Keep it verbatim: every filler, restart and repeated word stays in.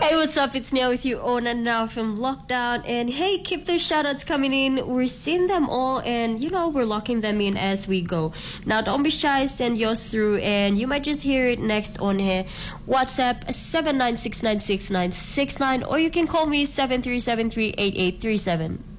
Hey, what's up? It's Nia with you on and now from lockdown. And hey, keep those shoutouts coming in. We're seeing them all, and you know, we're locking them in as we go. Now, don't be shy, send yours through, and you might just hear it next on here. WhatsApp seven nine six nine six nine six nine, or you can call me seven three seven three eight eight three seven.